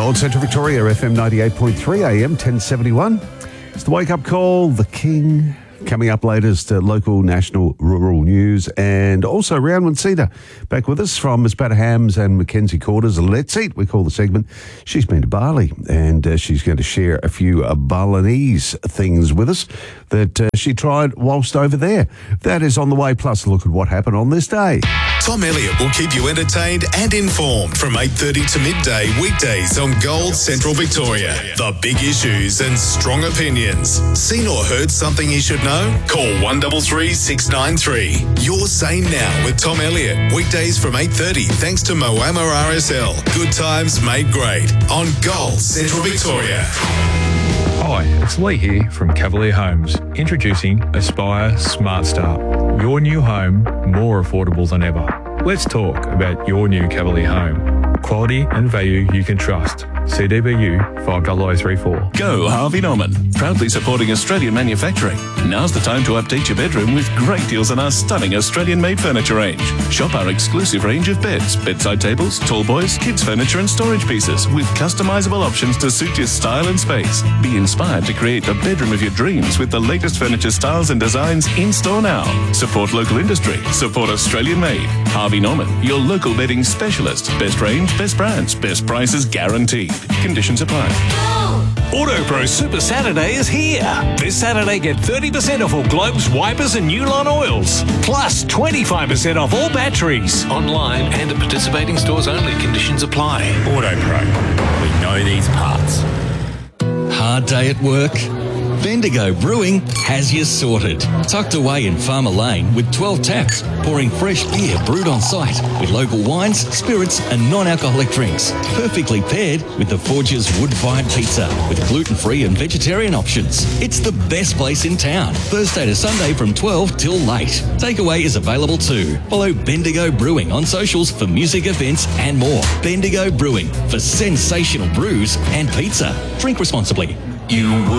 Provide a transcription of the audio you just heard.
Gold Central Victoria, FM 98.3 AM, 1071. It's the wake-up call, the King. Coming up latest local, national, rural news, and also Round Cedar. Back with us from Miss Pat Hams and Mackenzie Quarters. Let's Eat, we call the segment. She's been to Bali, and she's going to share a few Balinese things with us that she tried whilst over there. That is on the way, plus a look at what happened on this day. Tom Elliott will keep you entertained and informed from 8:30 to midday weekdays on Gold Central Victoria. The big issues and strong opinions. Seen or heard something you should know? Call 133 693. You're Sane Now with Tom Elliott. Weekdays from 8:30 thanks to Moama RSL. Good times made great on Gold Central Victoria. Hi, it's Lee here from Cavalier Homes, introducing Aspire Smart Start. Your new home, more affordable than ever. Let's talk about your new Cavalier home. Quality and value you can trust. CDBU 50034. Go Harvey Norman, proudly supporting Australian manufacturing. Now's the time to update your bedroom with great deals on our stunning Australian-made furniture range. Shop our exclusive range of beds, bedside tables, tall boys, kids furniture and storage pieces with customizable options to suit your style and space. Be inspired to create the bedroom of your dreams with the latest furniture styles and designs in store now. Support local industry. Support Australian-made. Harvey Norman, your local bedding specialist. Best range, best brands, best prices guaranteed. Conditions apply. AutoPro Super Saturday is here. This Saturday, get 30% off all globes, wipers and Nulon oils. Plus 25% off all batteries. Online and at participating stores only. Conditions apply. AutoPro. We know these parts. Hard day at work? Bendigo Brewing has you sorted. Tucked away in Farmer Lane with 12 taps, pouring fresh beer brewed on site with local wines, spirits and non-alcoholic drinks. Perfectly paired with the Forge's wood-fired pizza with gluten-free and vegetarian options. It's the best place in town. Thursday to Sunday from 12 till late. Takeaway is available too. Follow Bendigo Brewing on socials for music events and more. Bendigo Brewing for sensational brews and pizza. Drink responsibly. You